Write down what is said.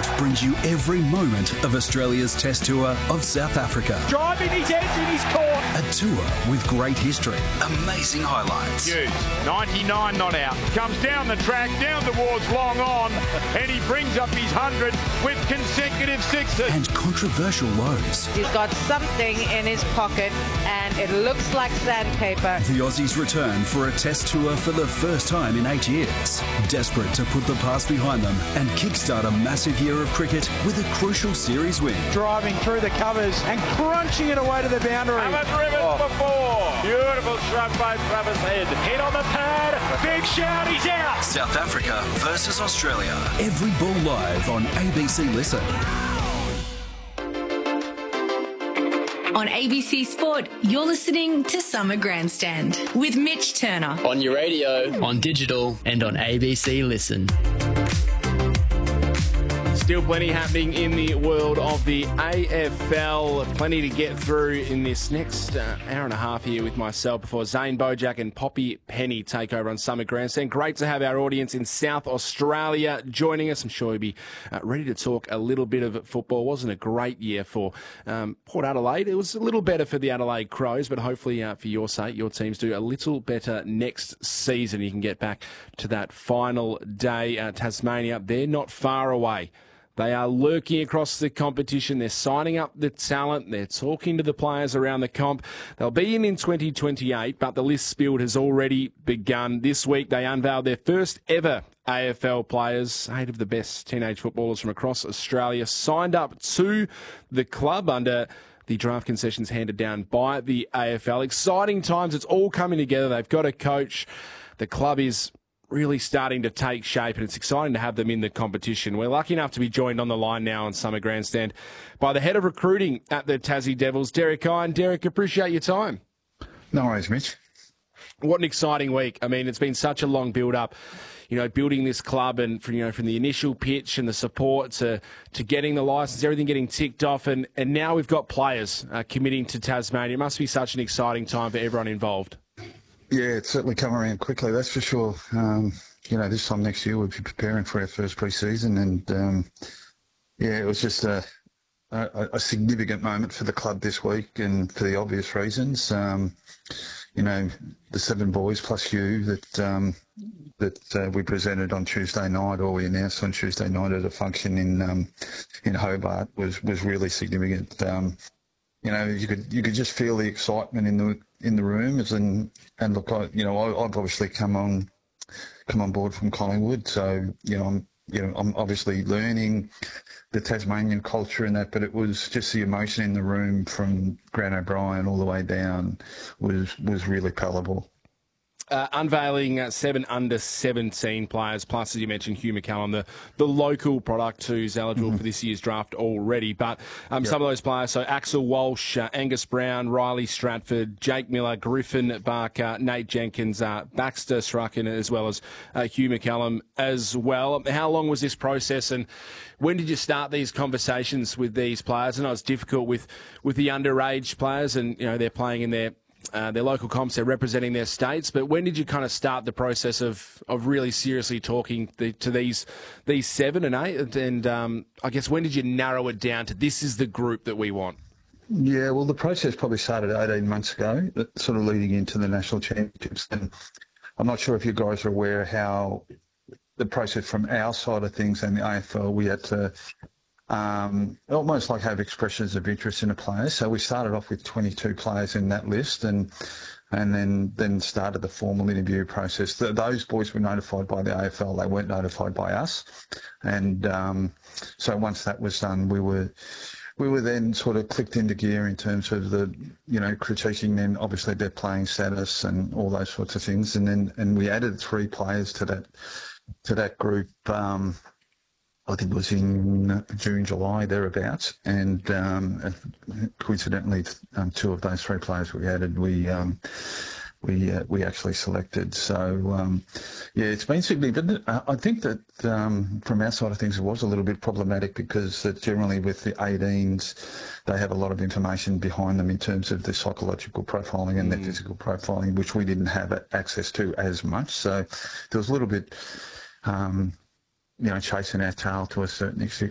brings you every moment of Australia's Test Tour of South Africa. Driving his edge in his court. A tour with great history, amazing highlights. Hughes, 99 not out. Comes down the track, down towards long on, and he brings up his 100 with consecutive sixes. And controversial lows. He's got something in his pocket, and it looks like sandpaper. The Aussies return for a Test Tour for the first time in 8 years. Desperate to put the past behind them and kickstart a massive year of cricket with a crucial series win. Driving through the covers and crunching it away to the boundary. Haven't driven before. Beautiful shrug by Travis Head. Hit on the pad. Big shout. He's out. South Africa versus Australia. Every ball live on ABC Listen. On ABC Sport, you're listening to Summer Grandstand with Mitch Turner. On your radio, on digital, and on ABC Listen. Still plenty happening in the world of the AFL. Plenty to get through in this next hour and a half here with myself before Zane Bojack and Poppy Penny take over on Summer Grandstand. Great to have our audience in South Australia joining us. I'm sure you'll be ready to talk a little bit of football. It wasn't a great year for Port Adelaide. It was a little better for the Adelaide Crows, but hopefully for your sake, your teams do a little better next season. You can get back to that final day. Tasmania, they're not far away. They are lurking across the competition. They're signing up the talent. They're talking to the players around the comp. They'll be in 2028, but the list build has already begun. This week, they unveiled their first ever AFL players. 8 of the best teenage footballers from across Australia signed up to the club under the draft concessions handed down by the AFL. Exciting times. It's all coming together. They've got a coach. The club is really starting to take shape, and it's exciting to have them in the competition. We're lucky enough to be joined on the line now on Summer Grandstand by the head of recruiting at the Tassie Devils, Derek Hine. Derek, appreciate your time. No worries, Mitch. What an exciting week. I mean, it's been such a long build-up, building this club and from the initial pitch and the support to getting the licence, everything getting ticked off, and now we've got players committing to Tasmania. It must be such an exciting time for everyone involved. Yeah, it's certainly come around quickly, that's for sure. This time next year we'll be preparing for our first pre-season, and it was just a significant moment for the club this week, and for the obvious reasons. The 7 boys plus you that we presented on Tuesday night, or we announced on Tuesday night at a function in Hobart was really significant. You could just feel the excitement in the rooms, and look, I've obviously come on board from Collingwood, so I'm obviously learning the Tasmanian culture and that, but it was just the emotion in the room from Grant O'Brien all the way down was really palpable. Unveiling 7 under-17 players, plus, as you mentioned, Hugh McCallum, the local product who's eligible for this year's draft already. But some of those players, so Axel Walsh, Angus Brown, Riley Stratford, Jake Miller, Griffin Barker, Nate Jenkins, Baxter Strachan, as well as Hugh McCallum as well. How long was this process, and when did you start these conversations with these players? I know it's difficult with the underage players, and they're playing in their local comps, they're representing their states. But when did you kind of start the process of really seriously talking to these 7 and 8? And I guess when did you narrow it down to this is the group that we want? Yeah, well, the process probably started 18 months ago, sort of leading into the national championships. And I'm not sure if you guys are aware how the process from our side of things and the AFL, we had to almost like have expressions of interest in a player. So we started off with 22 players in that list, and then started the formal interview process. Those boys were notified by the AFL. They weren't notified by us. And so once that was done, we were then sort of clicked into gear in terms of the, critiquing then obviously their playing status and all those sorts of things. And we added 3 players to that group. I think it was in June, July, thereabouts, and coincidentally, 2 of those 3 players we added, we actually selected. So, it's been significant. I think that from our side of things, it was a little bit problematic because generally with the 18s, they have a lot of information behind them in terms of the psychological profiling and the physical profiling, which we didn't have access to as much. So there was a little bit chasing our tail to a certain extent